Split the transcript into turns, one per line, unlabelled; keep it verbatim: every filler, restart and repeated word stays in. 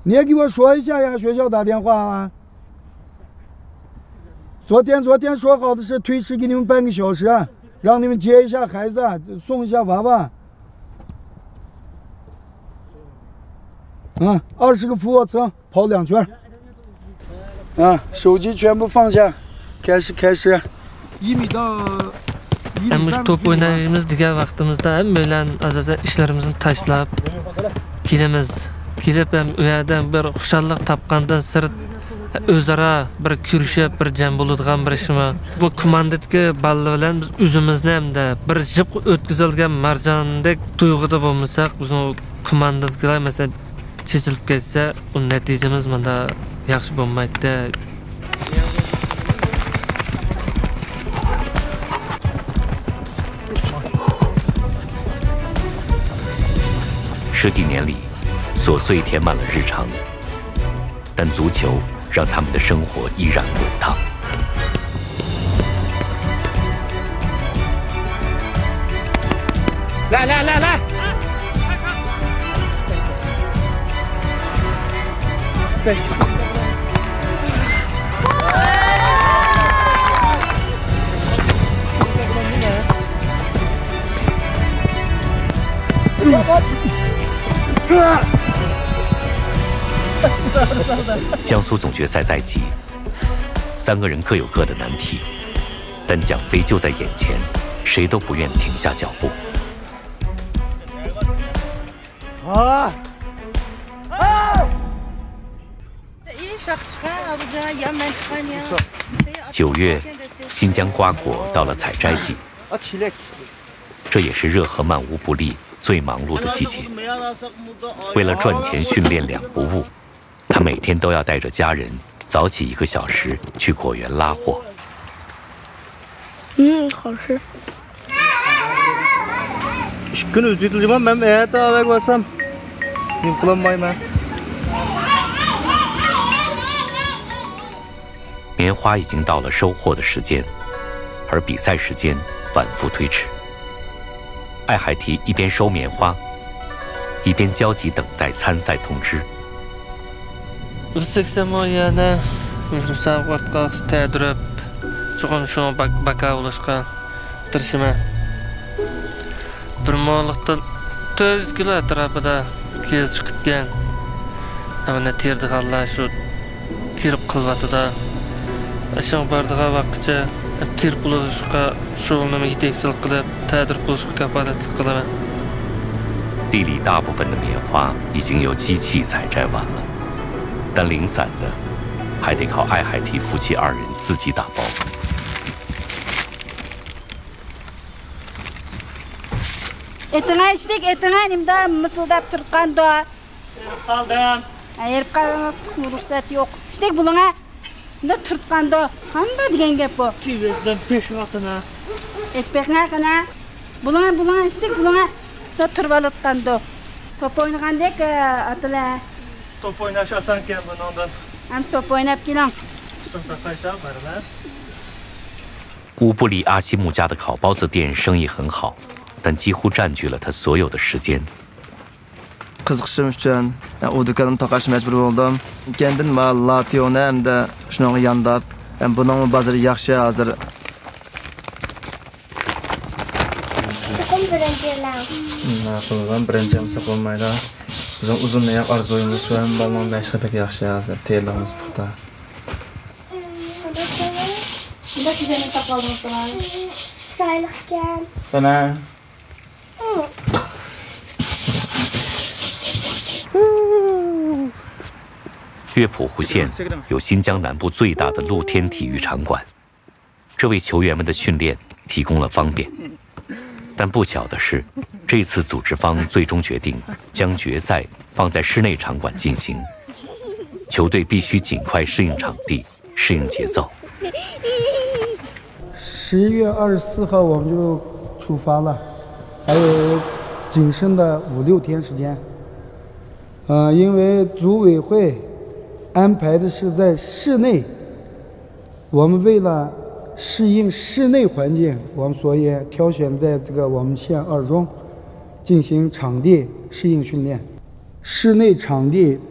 你也给我说一下呀，学校打电话啊。昨天昨天说好的是推迟给你们半个小时啊，让你们接一下孩子，送一下娃娃。啊，二十个俯卧撑，跑两圈。啊，手机全部放下，开始开始。一米到。
Hem şu top oynayımız degan vaqtimizda ham bilan asosan ishlarimizni tashlab kelamiz. Kelib ham u yerdan bir xushalliq topgandan sirt o'zaro bir ko'rishib, bir jam bo'ladigan bir ishmi. Bu komanditga balli bilan biz o'zimizni hamda bir jib o'tkazilgan marjondek tuyg'uda bo'lmasak, biz komanditga masalan chechilib ketsa, u natijamiz menda yaxshi bo'lmaydi.
十几年里，琐碎填满了日常，但足球让他们的生活依然滚烫。
来来来来！对。
江苏总决赛在即，三个人各有各的难题，但奖杯就在眼前，谁都不愿停下脚步。
啊！
九月，新疆瓜果到了采摘季，这也是热河曼乌布力最忙碌的季节。为了赚钱训练两不误，他每天都要带着家人早起一个小时去果园拉货。
嗯，好吃。
棉花已经到了收获的时间，而比赛时间反复推迟。艾海提一边收棉花，一边焦急等待参赛通知。
seksamoyada musobaqaga tayyorlab chuqur shu baka olishga tirishaman. Bir mo'liqda to'rt yuz kilo atrofida kez chiqitgan. Mana terdiganlar shu terib qilyotida. Ashun bardiga vaqtcha terib bo'lishga shu nima yetakchilik qilib, tayyor bo'lishga kafolatlik qilaman.
地里大部分的棉花已经由机器采摘完了，但零散的还得靠艾海提夫妻二人自己打包。
Etine işlik, etine nimde mısıldap Türkkan'da.
Kaldım.
Ayırıp kalınız, ruhsat yok. İşlik buluna, ne Türkkan'da. Handa diyen gep bu.
Kizizden peşin atına.
Etpekine kına. Buluna, buluna, işlik buluna. Ne Türkbalıkkan'da. Top oynayan dek atıla.
Top oynaş asanken bunu ondan.
Hem top oynayıp gelen.
Tutun var.
乌布里阿西木家的烤包子店生意很好，但几乎占据了他所有的时间。
Qiziqishim uchun u do'konimni taqash majbur bo'ldim. Kendin mal lationi hamda shunga yondab, buning bozori yaxshi hozir.
Bugun birinchilar.
Ma'qulman, birinchi ham bo'lmaydi. Bizning uzun oyoq orzuyimiz shu ham balon bashqadak yaxshi hozir. Terlamiz puxta.
Bunda güzel takalım falan.
Saylıkken.
Bana.
乐谱湖县有新疆南部最大的露天体育场馆，这为球员们的训练提供了方便。但不巧的是，这次组织方最终决定将决赛放在室内场馆进行，球队必须尽快适应场地、适应节奏。
十一月二十四号我们就出发了，还有仅剩的五六天时间。呃，因为组委会 安排的是在室内，我们为了适应室内环境，我们所以挑选在这个我们县二中进行场地适应训练。室内场地